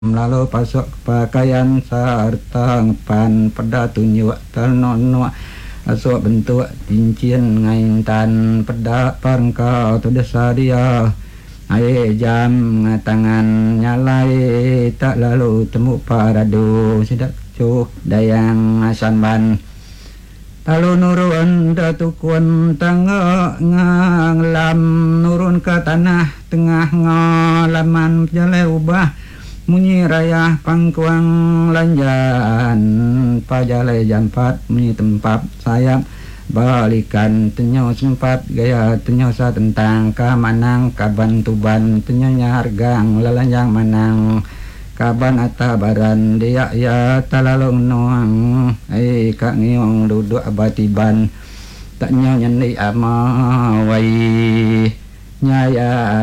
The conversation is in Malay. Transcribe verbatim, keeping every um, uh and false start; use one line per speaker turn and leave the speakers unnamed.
Lalu pasok pakaian sarta ngepan peda tunjuk ternono asok bentuk cincin ngaintan peda perengkau tu desa dia ai jam tangan nyalai tak lalu temu paradu sidak cuk dayang asanban lalu nurun datukun tangga nglam nurun ke tanah tengah ngalaman jalai ubah munyi raya pangkuang lanjan pajalai jampat munyi tempat sayap balikan tenyo sempat gaya tenyo sa tentang kamanang kaban tuban tenyo nyargang lalanjang manang kaban atabaran dia ya talalong noang ai kak ngiong duduk abatiban tak nyo nyandi amawai nyaya